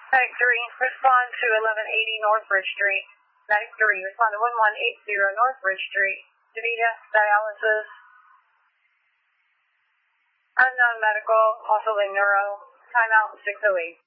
Medic 3, respond to 1180 North Bridge Street. Medic 3, respond to 1180 North Bridge Street. DaVita, dialysis. Unknown medical, also neuro. Timeout 608.